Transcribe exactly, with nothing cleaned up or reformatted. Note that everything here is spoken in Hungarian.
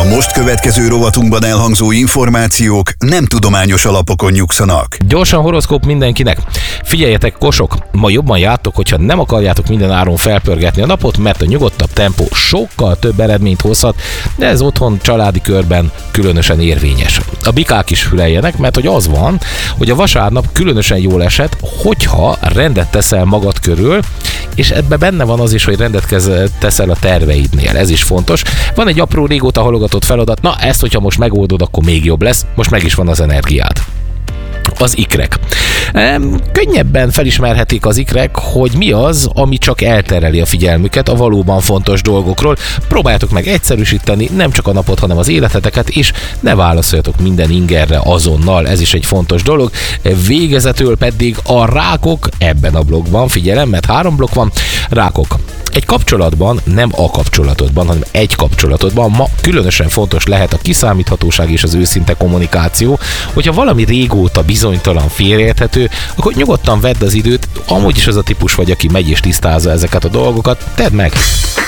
most következő rovatunkban elhangzó információk nem tudományos alapokon nyugszanak. Gyorsan horoszkóp mindenkinek. Figyeljetek, kosok, ma jobban jártok, hogyha nem akarjátok minden áron felpörgetni a napot, mert a nyugodtabb tempó sokkal több eredményt hozhat, de ez otthon, családi körben különösen érvényes. A bikák is füleljenek, mert hogy az van, hogy a vasárnap különösen jól esett, hogyha rendet teszel magad körül, és ebbe benne van az is, hogy rendet teszel a terveidnél. Ez is fontos. Van egy apró, régóta halogatott feladat, na ezt, hogyha most megoldod, akkor még jobb lesz, most meg is van az energiád. Az ikrek. Könnyebben felismerhetik az ikrek, hogy mi az, ami csak eltereli a figyelmüket a valóban fontos dolgokról. Próbáljátok meg egyszerűsíteni nem csak a napot, hanem az életeteket, és ne válaszoljatok minden ingerre azonnal, ez is egy fontos dolog. Végezetül pedig a rákok ebben a blogban, figyelem, mert három blokk van, rákok. Egy kapcsolatban, nem a kapcsolatodban, hanem egy kapcsolatodban ma különösen fontos lehet a kiszámíthatóság és az őszinte kommunikáció. Hogyha valami régóta bizonytalan, félreérthető, akkor nyugodtan vedd az időt, amúgy is az a típus vagy, aki megy és tisztázza ezeket a dolgokat, tedd meg!